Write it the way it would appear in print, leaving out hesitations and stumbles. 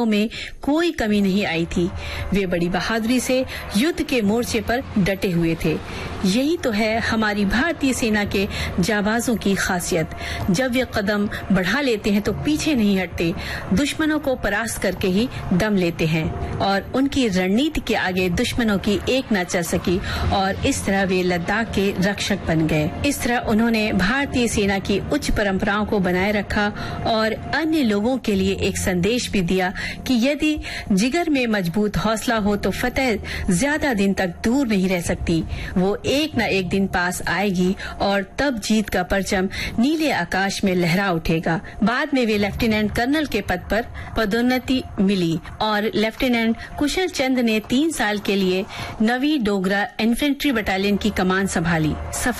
में कोई कमी नहीं आई थी। वे बड़ी बहादुरी से युद्ध के मोर्चे पर डटे हुए थे। यही तो है हमारी भारतीय सेना के जाबाजों की खासियत। जब वे कदम बढ़ा लेते हैं तो पीछे नहीं हटते, दुश्मनों को परास्त करके ही दम लेते हैं और उनकी रणनीति के आगे दुश्मनों की एक न चल सकी और इस तरह वे लद्दाख के रक्षक बन गए। इस तरह उन्होंने भारतीय सेना की उच्च परंपराओं को बनाए रखा और अन्य लोगों के लिए एक संदेश भी दिया कि यदि जिगर में मजबूत हौसला हो तो फतेह ज्यादा दिन तक दूर नहीं रह सकती। वो एक न एक दिन पास आएगी और तब जीत का परचम नीले आकाश में लहरा उठेगा। बाद में वे लेफ्टिनेंट कर्नल के पद पर पदोन्नति मिली और लेफ्टिनेंट कुशल चंद ने 3 साल के लिए 9वीं डोगरा इन्फेंट्री बटालियन की कमान संभाली।